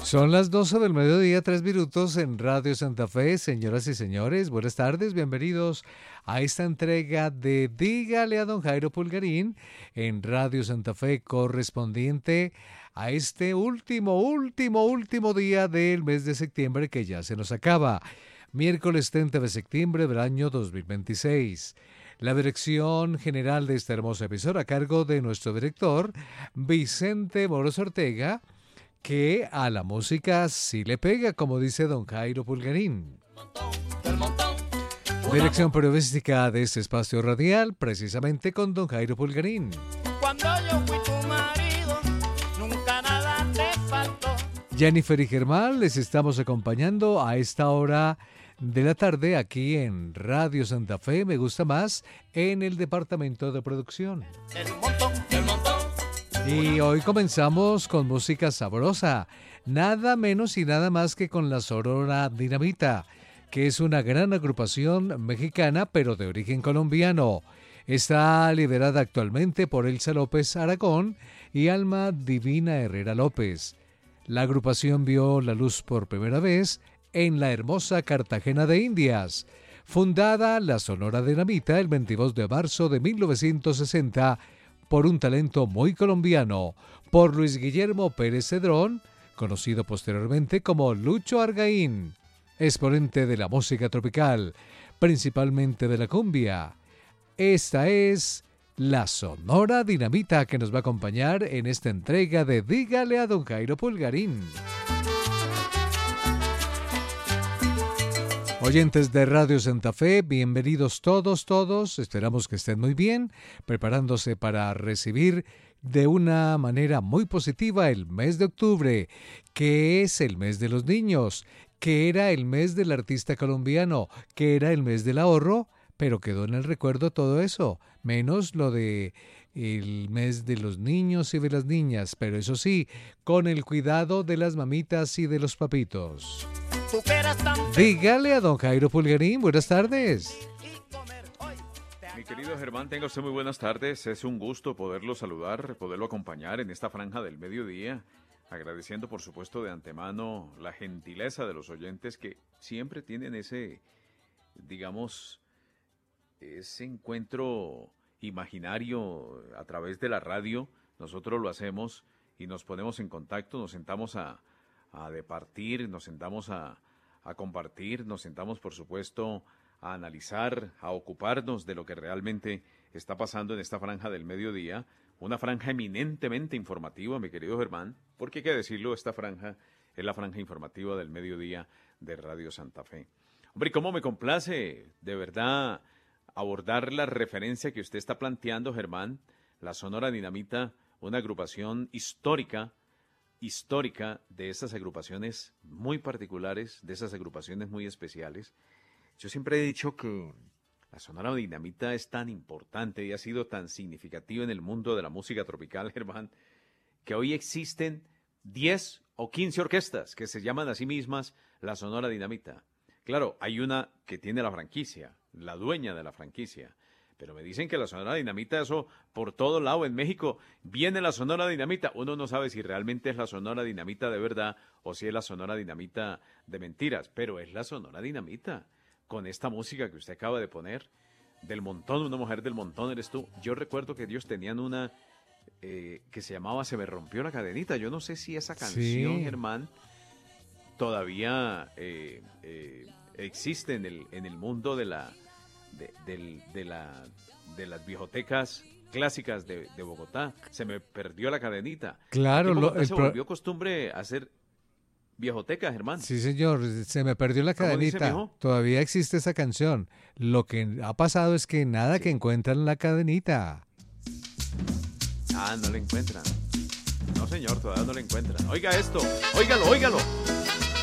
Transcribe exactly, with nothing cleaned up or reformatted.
Son las doce del mediodía, tres minutos en Radio Santa Fe. Señoras y señores, buenas tardes, bienvenidos a esta entrega de Dígale a don Jairo Pulgarín en Radio Santa Fe, correspondiente a este último, último, último día del mes de septiembre que ya se nos acaba. Miércoles treinta de septiembre del año dos mil veintiséis. La dirección general de esta hermosa emisora a cargo de nuestro director, Vicente Moros Ortega, que a la música sí le pega, como dice don Jairo Pulgarín. Dirección periodística de este espacio radial, precisamente con don Jairo Pulgarín. Cuando yo fui tu marido, nunca nada te faltó. Jennifer y Germán les estamos acompañando a esta hora de la tarde aquí en Radio Santa Fe, Me Gusta Más, en el departamento de producción. El montón, el montón. Y hoy comenzamos con música sabrosa, nada menos y nada más que con la Sonora Dinamita, que es una gran agrupación mexicana pero de origen colombiano. Está liderada actualmente por Elsa López Aragón y Alma Divina Herrera López. La agrupación vio la luz por primera vez en la hermosa Cartagena de Indias. Fundada la Sonora Dinamita el veintidós de marzo de mil novecientos sesenta por un talento muy colombiano, por Luis Guillermo Pérez Cedrón, conocido posteriormente como Lucho Argaín, exponente de la música tropical, principalmente de la cumbia. Esta es la Sonora Dinamita que nos va a acompañar en esta entrega de Dígale a don Jairo Pulgarín. Oyentes de Radio Santa Fe, bienvenidos todos, todos, esperamos que estén muy bien, preparándose para recibir de una manera muy positiva el mes de octubre, que es el mes de los niños, que era el mes del artista colombiano, que era el mes del ahorro, pero quedó en el recuerdo todo eso, menos lo de el mes de los niños y de las niñas, pero eso sí, con el cuidado de las mamitas y de los papitos. Dígale a don Jairo Pulgarín, buenas tardes. Mi querido Germán, tenga usted muy buenas tardes. Es un gusto poderlo saludar, poderlo acompañar en esta franja del mediodía, agradeciendo por supuesto de antemano la gentileza de los oyentes que siempre tienen ese, digamos, ese encuentro imaginario a través de la radio. Nosotros lo hacemos y nos ponemos en contacto, nos sentamos a a departir, nos sentamos a, a compartir, nos sentamos por supuesto a analizar, a ocuparnos de lo que realmente está pasando en esta franja del mediodía, una franja eminentemente informativa, mi querido Germán, porque hay que decirlo, esta franja es la franja informativa del mediodía de Radio Santa Fe. Hombre, cómo me complace de verdad abordar la referencia que usted está planteando, Germán, la Sonora Dinamita, una agrupación histórica, histórica de esas agrupaciones muy particulares, de esas agrupaciones muy especiales. Yo siempre he dicho que la Sonora Dinamita es tan importante y ha sido tan significativa en el mundo de la música tropical, Germán, que hoy existen diez o quince orquestas que se llaman a sí mismas la Sonora Dinamita. Claro, hay una que tiene la franquicia, la dueña de la franquicia, pero me dicen que la Sonora Dinamita, eso por todo lado en México, viene la Sonora Dinamita. Uno no sabe si realmente es la Sonora Dinamita de verdad o si es la Sonora Dinamita de mentiras, pero es la Sonora Dinamita, con esta música que usted acaba de poner, del montón, una mujer del montón eres tú. Yo recuerdo que ellos tenían una eh, que se llamaba Se me rompió la cadenita. Yo no sé si esa canción, sí, Germán, todavía eh, eh, existe en el, en el mundo de la... De, de, de, la, de las bibliotecas clásicas de, de Bogotá. Se me perdió la cadenita. Claro, lo, el se pro... volvió costumbre hacer bibliotecas, Germán. Sí, señor, se me perdió la cadenita. Dice, todavía existe esa canción. Lo que ha pasado es que nada sí. que encuentran la cadenita. Ah, no la encuentran. No, señor, todavía no la encuentran. Oiga esto, óigalo, óigalo.